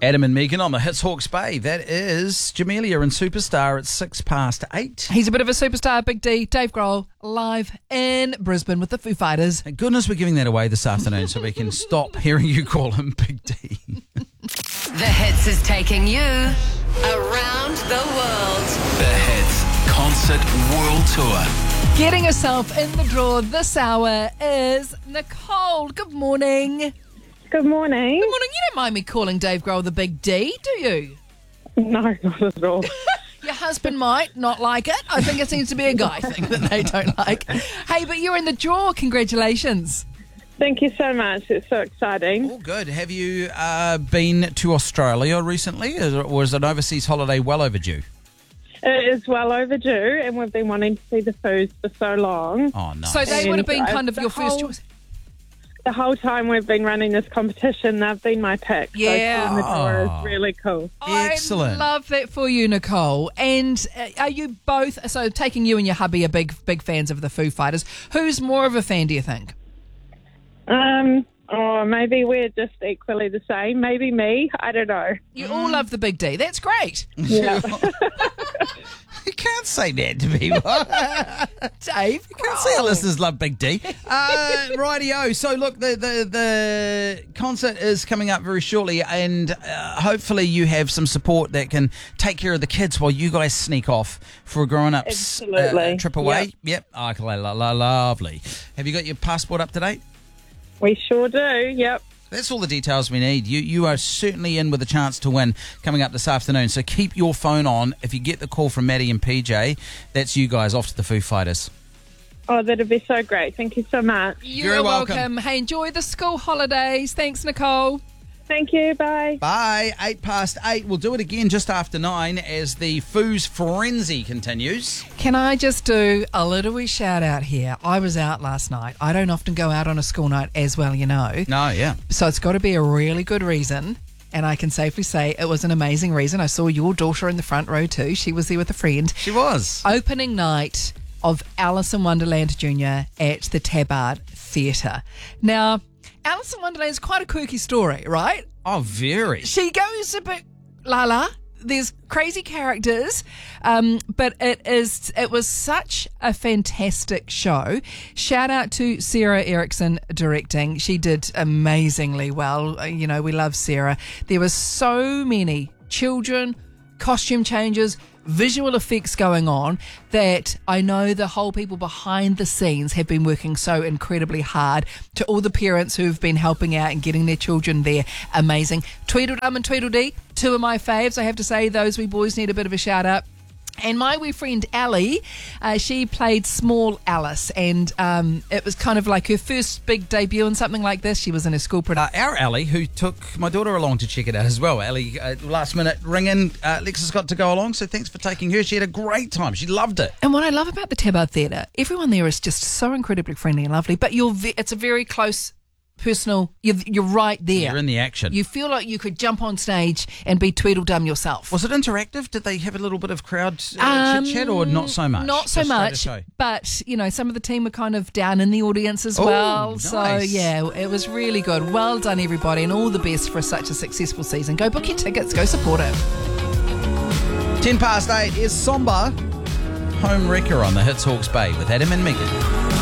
Adam and Megan on the Hits Hawke's Bay. That is Jamelia and Superstar at 8:06. He's a bit of a superstar, Big D. Dave Grohl, live in Brisbane with the Foo Fighters. Thank goodness we're giving that away this afternoon so we can stop hearing you call him Big D. The Hits is taking you around the world. The Hits Concert World Tour. Getting herself in the draw this hour is Nicole. Good morning. Good morning. Good morning. You don't mind me calling Dave Grohl the Big D, do you? No, not at all. Your husband might not like it. I think it seems to be a guy thing that they don't like. Hey, but you're in the draw. Congratulations. Thank you so much. It's so exciting. All good. Have you been to Australia recently, or was an overseas holiday well overdue? It is well overdue, and we've been wanting to see the Foos for so long. Oh, nice. So they would have been And kind of the your first whole- choice. The whole time we've been running this competition, they've been my pick. Yeah. So seeing the draw is really cool. Excellent. I love that for you, Nicole. And are you both, so taking you and your hubby are big fans of the Foo Fighters. Who's more of a fan, do you think? Or maybe we're just equally the same. Maybe me. I don't know. You all love the Big D. That's great. Yeah. You can't say that to people. Dave, You can't say our listeners love Big D. Rightio. So look, the concert is coming up very shortly, and hopefully you have some support that can take care of the kids while you guys sneak off for a grown-ups Absolutely. trip away. Yep. Okay, lovely. Have you got your passport up to date? We sure do. Yep. That's all the details we need. You are certainly in with a chance to win coming up this afternoon. So keep your phone on. If you get the call from Maddie and PJ, that's you guys off to the Foo Fighters. Oh, that'd be so great. Thank you so much. you're Very welcome. welcome. Hey, enjoy the school holidays. Thanks, Nicole. Thank you. Bye. Bye. 8:08. We'll do it again just after 9 as the Foos Frenzy continues. Can I just do a little wee shout out here? I was out last night. I don't often go out on a school night as well, you know. No, yeah. So it's got to be a really good reason. And I can safely say it was an amazing reason. I saw your daughter in the front row too. She was there with a friend. She was. Opening night of Alice in Wonderland Junior at the Tabard Theatre. Now, Alice in Wonderland is quite a quirky story, right? Oh, very. She goes a bit la-la. There's crazy characters, but it was such a fantastic show. Shout out to Sarah Erickson directing. She did amazingly well. You know, we love Sarah. There were so many children, costume changes, visual effects going on that I know the whole people behind the scenes have been working so incredibly hard. To all the parents who've been helping out and getting their children there, amazing. Tweedledum and Tweedledee, two of my faves. I have to say those wee boys need a bit of a shout out. And my wee friend Ali, she played small Alice, and it was kind of like her first big debut in something like this. She was in a school production. Our Ali, who took my daughter along to check it out as well. Ali, last minute ring in. Lexus got to go along, so thanks for taking her. She had a great time. She loved it. And what I love about the Tabard Theatre, everyone there is just so incredibly friendly and lovely, but it's a very close, personal, you're right there. You're in the action. You feel like you could jump on stage and be Tweedledum yourself. Was it interactive? Did they have a little bit of crowd chit-chat or not so much? Not so Just straight to much, show? but, you know, some of the team were kind of down in the audience as well. Nice. So, yeah, it was really good. Well done, everybody, and all the best for such a successful season. Go book your tickets. Go support it. 8:10 is Somba Home Wrecker on the Hits Hawke's Bay with Adam and Megan.